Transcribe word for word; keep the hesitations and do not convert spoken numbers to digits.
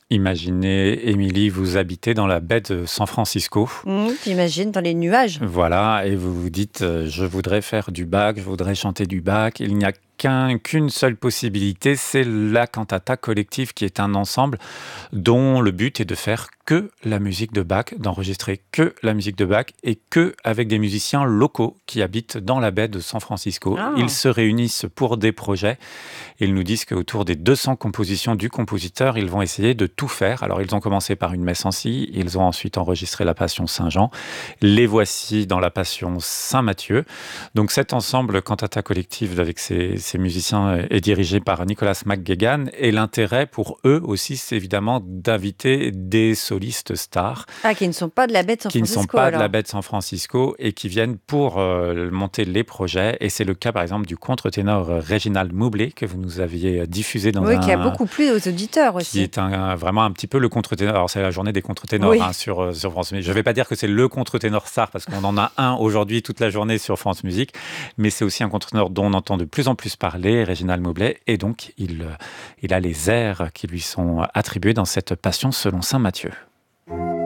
Imaginez, Émilie, vous habitez dans la baie de San Francisco. Mmh, j'imagine, dans les nuages. Voilà, et vous vous dites, euh, je voudrais faire du Bach, je voudrais chanter du Bach. Il n'y a qu'un, qu'une seule possibilité, c'est la cantata collective qui est un ensemble dont le but est de faire que la musique de Bach, d'enregistrer que la musique de Bach et que avec des musiciens locaux qui habitent dans la baie de San Francisco. Ils Ah, se réunissent pour des projets. Ils nous disent qu'autour des deux cents compositions du compositeur, ils vont essayer de tout faire. Alors, ils ont commencé par une messe en si, ils ont ensuite enregistré la Passion Saint-Jean. Les voici dans la Passion Saint-Matthieu. Donc, cet ensemble cantata collective avec ces, ces musiciens est dirigé par Nicolas McGuigan. Et l'intérêt pour eux aussi, c'est évidemment d'inviter des solistes stars ah, qui ne sont pas de la baie de San qui ne sont Francisco, pas de la alors. baie de San Francisco et qui viennent pour euh, monter les projets. Et c'est le cas, par exemple, du contre-ténor euh, Réginald Moublet, que vous nous aviez diffusé dans Oui, qui a un... beaucoup plu aux auditeurs qui aussi. est un, vraiment un petit peu le contre-ténor. Alors, c'est la journée des contre-ténors Oui. hein, sur, euh, sur France Musique. Je ne vais pas dire que c'est le contre-ténor star, parce qu'on en a un aujourd'hui toute la journée sur France Musique, mais c'est aussi un contre-ténor dont on entend de plus en plus parler, Réginald Moublet, et donc il, euh, il a les airs qui lui sont attribués dans cette Passion selon saint Matthieu.